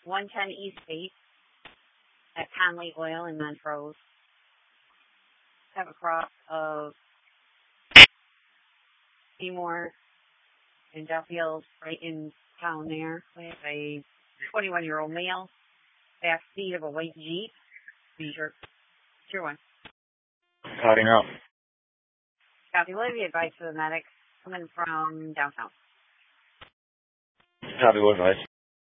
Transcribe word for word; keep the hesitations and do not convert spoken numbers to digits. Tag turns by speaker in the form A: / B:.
A: one ten East eighth at Conley Oil in Montrose. Have a cross of Seymour and Duffield right in town there. We have a twenty-one-year-old male, backseat of a white Jeep. Sure. Sure one.
B: Copy now.
A: Copy. What have you advised for the medic coming from downtown?
B: Copy, what advice?